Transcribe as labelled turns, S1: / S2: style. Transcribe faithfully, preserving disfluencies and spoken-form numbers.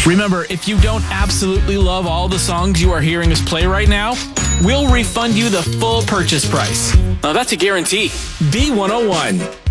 S1: Remember, if you don't absolutely love all the songs you are hearing us play right now, we'll refund you the full purchase price. Now that's a guarantee. B one oh one.